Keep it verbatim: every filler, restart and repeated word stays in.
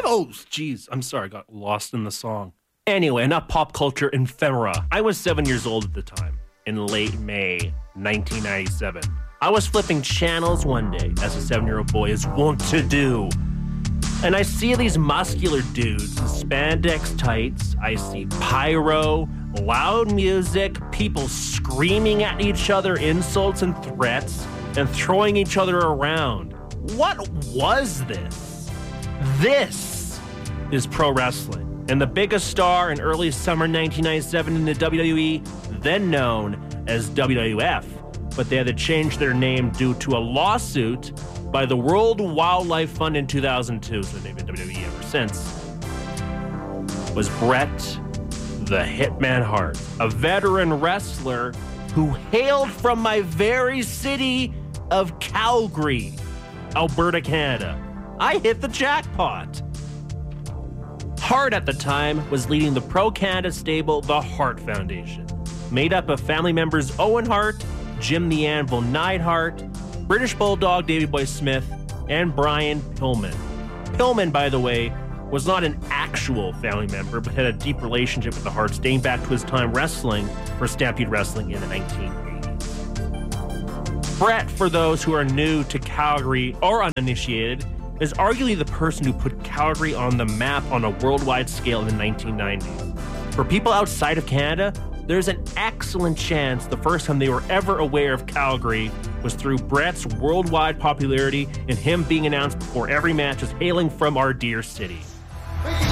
Oh, jeez. I'm sorry. I got lost in the song. Anyway, enough pop culture ephemera. I was seven years old at the time, in late May nineteen ninety-seven. I was flipping channels one day, as a seven-year-old boy is wont to do. And I see these muscular dudes in spandex tights. I see pyro, loud music, people screaming at each other insults and threats, and throwing each other around. What was this? This is pro wrestling. And the biggest star in early summer nineteen ninety-seven in the W W E, then known as W W F, but they had to change their name due to a lawsuit by the World Wildlife Fund in two thousand two, so they've been W W E ever since, was Bret the Hitman Hart, a veteran wrestler who hailed from my very city of Calgary, Alberta, Canada. I hit the jackpot. Hart at the time was leading the Pro Canada stable, the Hart Foundation, made up of family members Owen Hart, Jim the Anvil Neidhart, British Bulldog Davey Boy Smith, and Brian Pillman. Pillman, by the way, was not an actual family member, but had a deep relationship with the Harts dating back to his time wrestling for Stampede Wrestling in the nineteen eighties. Bret, for those who are new to Calgary or uninitiated, is arguably the person who put Calgary on the map on a worldwide scale in the nineteen nineties. For people outside of Canada, there's an excellent chance the first time they were ever aware of Calgary was through Bret's worldwide popularity and him being announced before every match as hailing from our dear city.